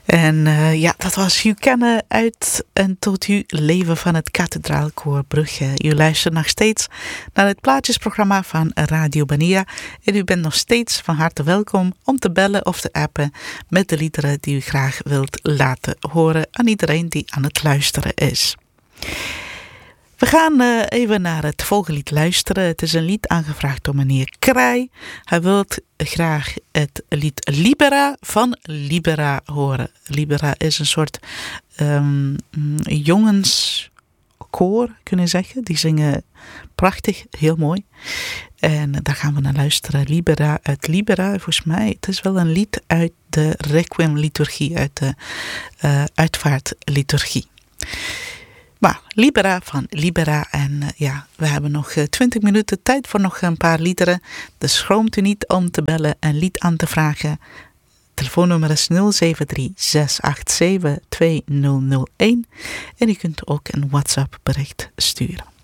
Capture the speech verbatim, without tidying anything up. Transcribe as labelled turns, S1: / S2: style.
S1: En uh, ja, dat was U kennen uit en tot U leven van het Kathedraalkoor Brugge. U luistert nog steeds naar het plaatjesprogramma van Radio Bania. En u bent nog steeds van harte welkom om te bellen of te appen met de liederen die u graag wilt laten horen aan iedereen die aan het luisteren is. We gaan uh, even naar het volgende lied luisteren. Het is een lied aangevraagd door meneer Kraai. Hij wil graag het lied Libera van Libera horen. Libera is een soort um, jongenskoor, kunnen zeggen. Die zingen prachtig, heel mooi. En daar gaan we naar luisteren. Libera uit Libera, volgens mij. Het is wel een lied uit de Requiem-liturgie, uit de uh, uitvaartliturgie. Maar Libera van Libera. En uh, ja, we hebben nog uh, twintig minuten tijd voor nog een paar liederen. Dus schroomt u niet om te bellen en lied aan te vragen. Telefoonnummer is nul zeven drie zes acht zeven twee nul nul een. En u kunt ook een WhatsApp bericht sturen.